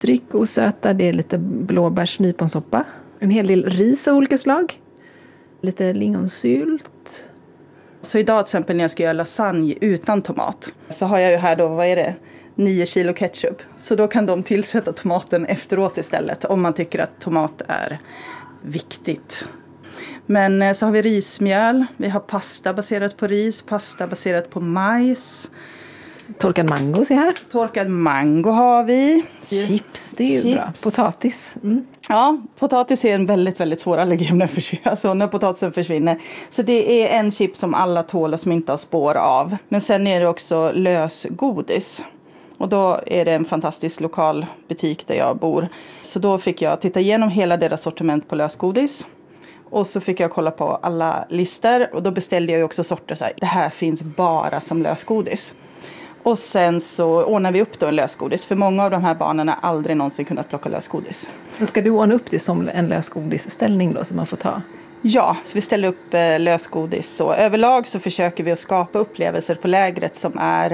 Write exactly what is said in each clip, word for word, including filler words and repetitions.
Dryck och söta, det är lite blåbärsnyponsoppa. En hel del ris av olika slag. Lite lingonsylt. Så idag till exempel när jag ska göra lasagne utan tomat så har jag ju här då, vad är det? nio kilo ketchup. Så då kan de tillsätta tomaten efteråt istället om man tycker att tomat är viktigt. Men så har vi rismjöl, vi har pasta baserat på ris, pasta baserat på majs. Torkad mango, se här. Torkad mango har vi. Chips, det är ju Chips. Bra. Potatis. Mm. Ja, potatis är en väldigt, väldigt svår allergi när, alltså när potatisen försvinner. Så det är en chips som alla tål och som inte har spår av. Men sen är det också lösgodis. Och då är det en fantastisk lokal butik där jag bor. Så då fick jag titta igenom hela deras sortiment på lösgodis. Och så fick jag kolla på alla listor. Och då beställde jag ju också sorter så här. Det här finns bara som lösgodis. Och sen så ordnar vi upp då en lösgodis. För många av de här barnen har aldrig någonsin kunnat plocka lösgodis. Ska du ordna upp det som en lösgodisställning då som man får ta? Ja, så vi ställer upp eh, lösgodis. Så överlag så försöker vi att skapa upplevelser på lägret som är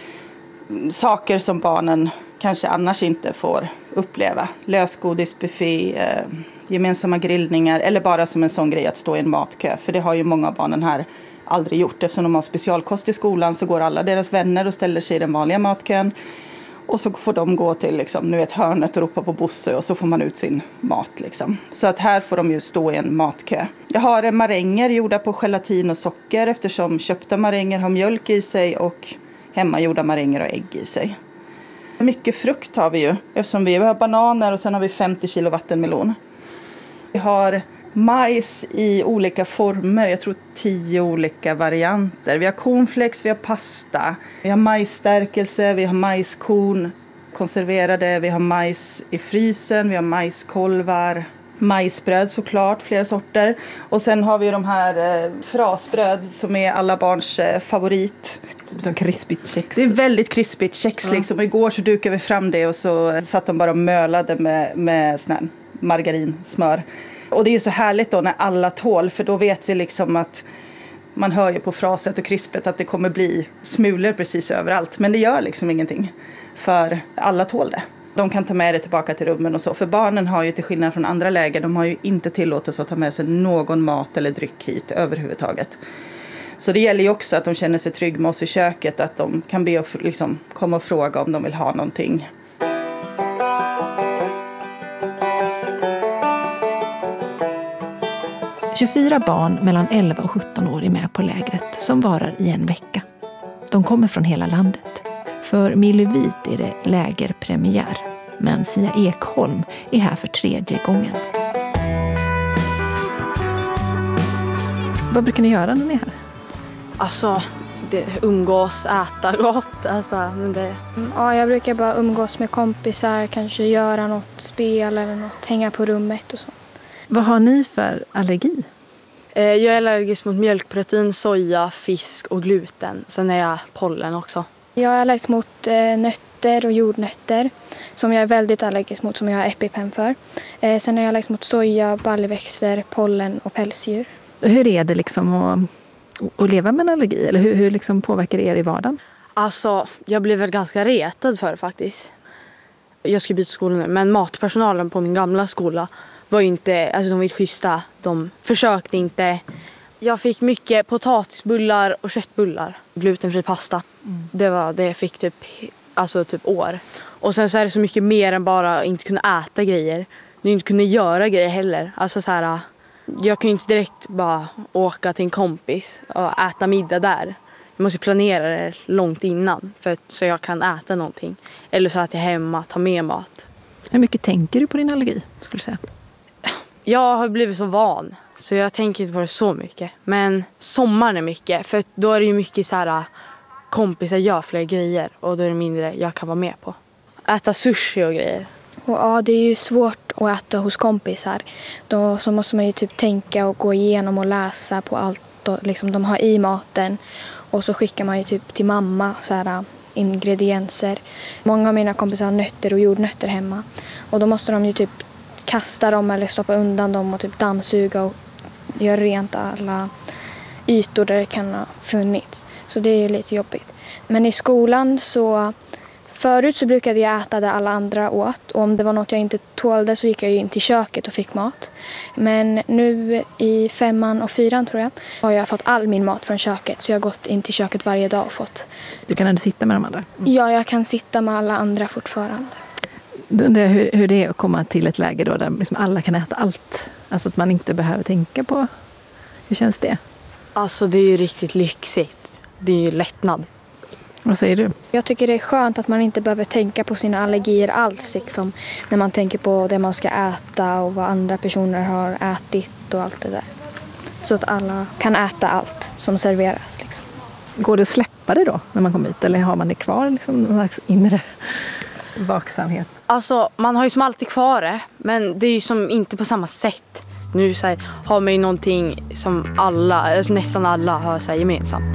saker som barnen kanske annars inte får uppleva. Lösgodisbuffé, eh, gemensamma grillningar eller bara som en sån grej att stå i en matkö. För det har ju många av barnen här aldrig gjort. Eftersom de har specialkost i skolan så går alla deras vänner och ställer sig i den vanliga matkön. Och så får de gå till liksom, nu vet, hörnet och ropa på Bosse och så får man ut sin mat. Liksom. Så att här får de ju stå i en matkö. Jag har maränger gjorda på gelatin och socker eftersom köpta maränger har mjölk i sig och hemmagjorda maränger och ägg i sig. Mycket frukt har vi ju eftersom vi har bananer och sen har vi femtio kilo vattenmelon. Vi har majs i olika former, jag tror tio olika varianter. Vi har cornflakes, vi har pasta, vi har majsstärkelse, vi har majskorn konserverade, vi har majs i frysen, vi har majskolvar, majsbröd såklart, flera sorter. Och sen har vi de här eh, frasbröd som är alla barns eh, favorit. Som krispigt kex. Det är väldigt krispigt kex ja. Liksom. Igår så dukade vi fram det och så satt de bara och mölade med, med sån här margarinsmör. Och det är ju så härligt då när alla tål, för då vet vi liksom att man hör ju på fraset och krispet att det kommer bli smulor precis överallt. Men det gör liksom ingenting, för alla tål det. De kan ta med det tillbaka till rummen och så. För barnen har ju till skillnad från andra läger, de har ju inte tillåtelse att ta med sig någon mat eller dryck hit överhuvudtaget. Så det gäller ju också att de känner sig trygg med oss i köket, att de kan be och liksom komma och fråga om de vill ha någonting. tjugofyra barn mellan elva och sjutton år är med på lägret som varar i en vecka. De kommer från hela landet. För Millevit är det lägerpremiär, men Sia Ekholm är här för tredje gången. Vad brukar ni göra när ni är här? Alltså, det, umgås, äta gott. Alltså, men det... Ja, jag brukar bara umgås med kompisar, kanske göra något spel eller något, hänga på rummet och så. Vad har ni för allergi? Jag är allergisk mot mjölkprotein, soja, fisk och gluten. Sen är jag pollen också. Jag är allergisk mot eh, nötter och jordnötter som jag är väldigt allergisk mot, som jag har EpiPen för. Eh, sen är jag allergisk mot soja, baljväxter, pollen och pälsdjur. Hur är det liksom att, att leva med en allergi? Eller hur, hur liksom påverkar det er i vardagen? Alltså, jag blev väl ganska retad för faktiskt. Jag ska byta skola nu, men matpersonalen på min gamla skola var ju inte, alltså de var inte schyssta. De försökte inte. Jag fick mycket potatisbullar och köttbullar. Glutenfri pasta. Mm. Det var det jag fick typ, alltså typ år. Och sen så är det så mycket mer än bara inte kunna äta grejer. Du inte kunna göra grejer heller. Alltså så här, jag kan ju inte direkt bara åka till en kompis och äta middag där. Jag måste planera det långt innan för att, så jag kan äta någonting. Eller så att jag är hemma, tar med mat. Hur mycket tänker du på din allergi, skulle du säga? Jag har blivit så van, så jag tänker inte på det så mycket. Men sommaren är mycket, för då är det ju mycket så här kompisar gör fler grejer. Och då är det mindre jag kan vara med på. Äta sushi och grejer. Och ja, det är ju svårt att äta hos kompisar. Då så måste man ju typ tänka och gå igenom och läsa på allt då, liksom, de har i maten. Och så skickar man ju typ till mamma så här ingredienser. Många av mina kompisar har nötter och jordnötter hemma. Och då måste de ju typ kasta dem eller stoppa undan dem och typ dammsuga och göra rent alla ytor där det kan ha funnits. Så det är ju lite jobbigt. Men i skolan så Förut så brukade jag äta det alla andra åt. Och om det var något jag inte tålde så gick jag in till köket och fick mat. Men nu i femman och fyran tror jag har jag fått all min mat från köket. Så jag har gått in till köket varje dag och fått. Du kan ändå sitta med de andra? Mm. Ja, jag kan sitta med alla andra fortfarande. Då undrar jag hur, hur det är att komma till ett läge då där liksom alla kan äta allt. Alltså att man inte behöver tänka på. Hur känns det? Alltså det är ju riktigt lyxigt. Det är ju lättnad. Vad säger du? Jag tycker det är skönt att man inte behöver tänka på sina allergier alls. Liksom, när man tänker på det man ska äta och vad andra personer har ätit och allt det där. Så att alla kan äta allt som serveras. Liksom. Går det att släppa det då när man kommer hit? Eller har man det kvar, liksom, någon slags inre vaksamhet? Alltså man har ju som alltid kvar det. Men det är ju som inte på samma sätt. Nu så här, har man ju någonting som alla, alltså nästan alla har så här, gemensamt.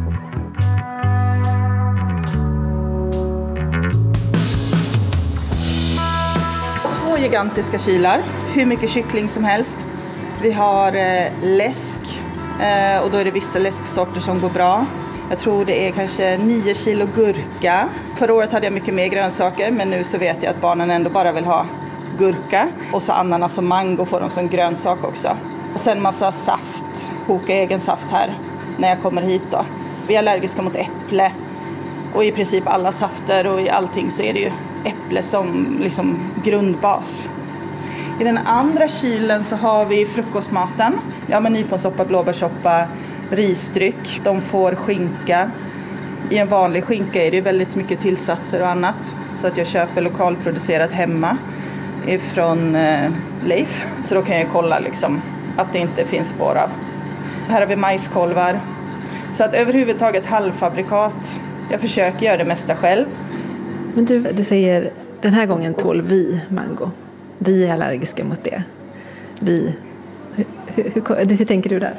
Två gigantiska kylar, hur mycket kyckling som helst. Vi har eh, läsk eh, och då är det vissa läsksorter som går bra. Jag tror det är kanske nio kilo gurka. Förra året hade jag mycket mer grönsaker, men nu så vet jag att barnen ändå bara vill ha gurka. Och så ananas och mango får de som grönsak också. Och sen massa saft, koka egen saft här när jag kommer hit då. Vi är allergiska mot äpple och i princip alla safter och i allting så är det ju äpple som liksom grundbas. I den andra kylen så har vi frukostmaten. Ja, men nyponsoppa, blåbärssoppa, risdryck. De får skinka. I en vanlig skinka är det väldigt mycket tillsatser och annat. Så att jag köper lokalproducerat hemma ifrån eh, Leif. Så då kan jag kolla liksom att det inte finns spår av. Här har vi majskolvar. Så att överhuvudtaget halvfabrikat. Jag försöker göra det mesta själv. Men du, du säger, den här gången tål vi mango. Vi är allergiska mot det. Vi. Hur, hur, hur, hur tänker du där?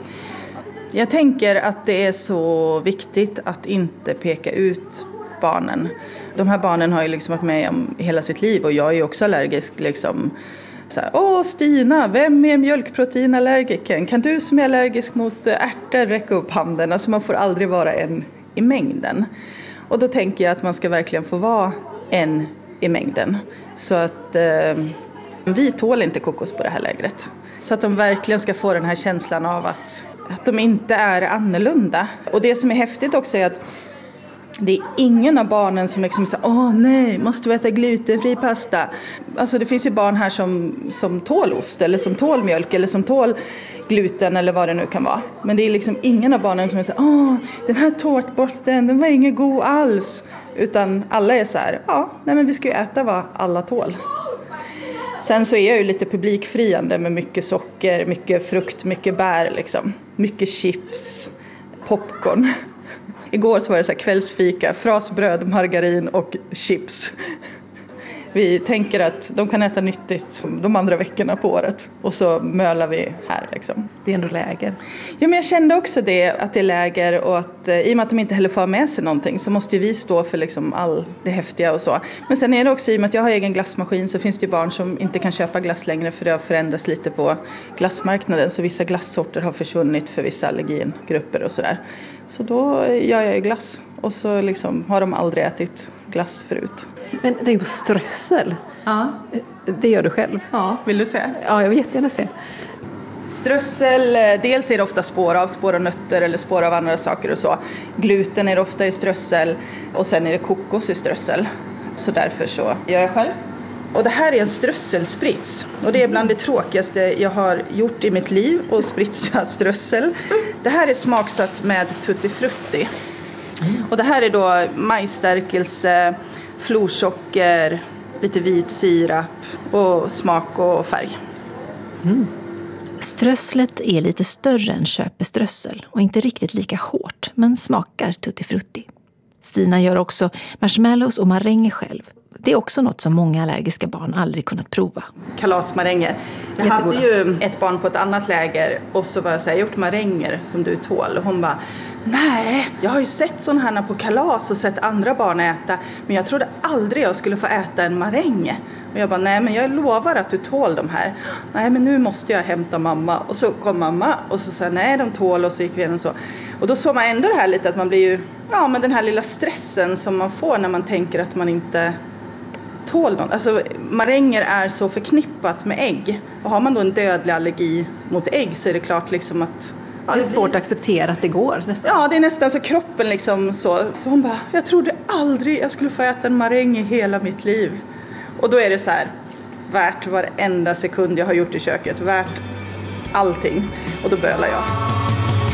Jag tänker att det är så viktigt att inte peka ut barnen. De här barnen har ju liksom varit med om hela sitt liv och jag är ju också allergisk liksom. Så här, åh Stina, vem är mjölkproteinallergiken? Kan du som är allergisk mot ärtor räcka upp handen? Alltså man får aldrig vara en i mängden. Och då tänker jag att man ska verkligen få vara en i mängden. Så att eh, vi tål inte kokos på det här lägret. Så att de verkligen ska få den här känslan av att, att de inte är annorlunda. Och det som är häftigt också är att det är ingen av barnen som liksom säger åh nej, måste vi äta glutenfri pasta? Alltså det finns ju barn här som, som tål ost eller som tål mjölk eller som tål gluten eller vad det nu kan vara. Men det är liksom ingen av barnen som säger åh, den här tårtborsten, den var ingen god alls. Utan alla är så här, ja, nej men vi ska ju äta vad alla tål. Sen så är jag ju lite publikfriande med mycket socker, mycket frukt, mycket bär liksom. Mycket chips, popcorn. Igår så var det så här kvällsfika, frasbröd, margarin och chips. Vi tänker att de kan äta nyttigt de andra veckorna på året. Och så mölar vi här liksom. Det är ändå läger. Ja, men jag kände också det, att det är läger och att i och med att de inte heller får med sig någonting så måste ju vi stå för liksom all det häftiga och så. Men sen är det också i och med att jag har egen glassmaskin så finns det ju barn som inte kan köpa glass längre för det har förändrats lite på glassmarknaden. Så vissa glassorter har försvunnit för vissa allergigrupper och sådär. Så då gör jag ju glass och så liksom har de aldrig ätit glass förut. Men tänk på strössel. Ja. Det gör du själv. Ja, vill du se? Ja, jag vill jättegärna se. Strössel, dels är det ofta spår av spår av nötter eller spår av andra saker och så. Gluten är det ofta i strössel och sen är det kokos i strössel. Så därför så gör jag själv. Och det här är en strösselsprits. Och det är bland det tråkigaste jag har gjort i mitt liv att spritsa strössel. Det här är smaksatt med tutti frutti. Och det här är då majsstärkelse, florsocker, lite vit sirap och smak och färg. Mm. Strösslet är lite större än köpeströssel och inte riktigt lika hårt, men smakar tutti frutti. Stina gör också marshmallows och maränger själv. Det är också något som många allergiska barn aldrig kunnat prova. Kalasmaränger. Jag Jättegoda. hade ju ett barn på ett annat läger och så var jag så här, jag har gjort maränger som du tål. Och hon bara, nej, jag har ju sett sådana här på kalas och sett andra barn äta. Men jag trodde aldrig jag skulle få äta en maräng. Och jag bara, nej men jag lovar att du tål de här. Nej men nu måste jag hämta mamma. Och så kom mamma och så sa nej de tål och så gick vi igenom så. Och då såg man ändå det här lite att man blir ju, ja men den här lilla stressen som man får när man tänker att man inte tål något. Alltså maränger är så förknippat med ägg. Och har man då en dödlig allergi mot ägg så är det klart liksom att... Ja, Det är svårt att acceptera att det går nästan. Ja, det är nästan så kroppen liksom så. Så hon bara, jag trodde aldrig jag skulle få äta en maräng i hela mitt liv. Och då är det så här, värt varenda sekund jag har gjort i köket. Värt allting. Och då bölar jag.